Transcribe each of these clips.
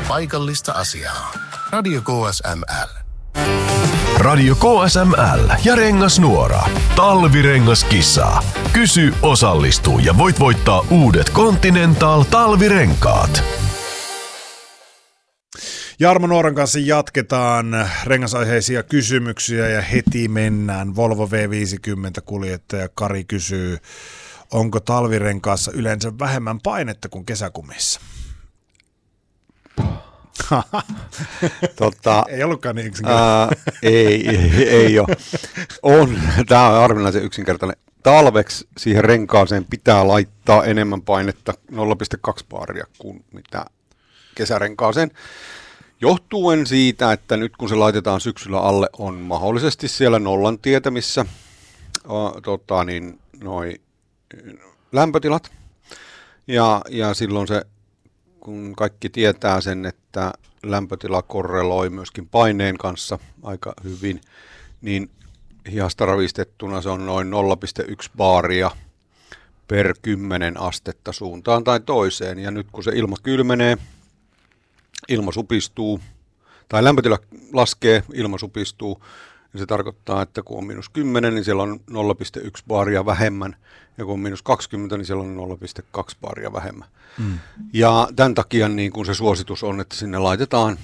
paikallista asiaa. Radio KSML. Radio KSML ja Rengasnuora. Talvirengaskissa. Kysy, osallistu ja voit voittaa uudet Continental talvirenkaat. Jarmo Nuoran kanssa jatketaan rengasaiheisia kysymyksiä ja heti mennään. Volvo V50-kuljettaja Kari kysyy, onko talvirenkaassa yleensä vähemmän painetta kuin kesäkumissa? Ei ollutkaan niin yksinkertainen. Ei ole. On. Tämä on harvinaisen yksinkertainen. Talveksi siihen renkaaseen pitää laittaa enemmän painetta 0,2 baaria kuin mitä kesärenkaaseen. Johtuen siitä, että nyt kun se laitetaan syksyllä alle, on mahdollisesti siellä nollan tietämissä noi lämpötilat. Ja silloin se, kun kaikki tietää sen, että lämpötila korreloi myöskin paineen kanssa aika hyvin, niin hihasta ravistettuna se on noin 0,1 baaria per 10 astetta suuntaan tai toiseen. Ja nyt kun se ilma kylmenee, ilma supistuu, tai lämpötila laskee, ilma supistuu, ja se tarkoittaa, että kun on -10, niin siellä on 0,1 baaria vähemmän, ja kun on -20, niin siellä on 0,2 baaria vähemmän. Ja tämän takia niin kun se suositus on, että sinne laitetaan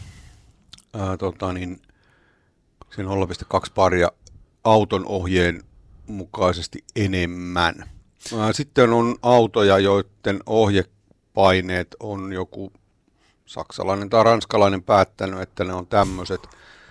se 0,2 baaria auton ohjeen mukaisesti enemmän. Sitten on autoja, joiden ohjepaineet on joku saksalainen tai ranskalainen päättänyt, että ne on tämmöiset.